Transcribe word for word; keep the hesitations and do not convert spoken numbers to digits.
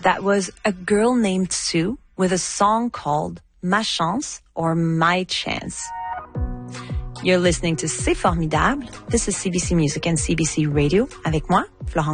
That was A Girl Named Sue with a song called Ma Chance or My Chance. You're listening to C'est Formidable. This is C B C Music and C B C Radio avec moi, Florence.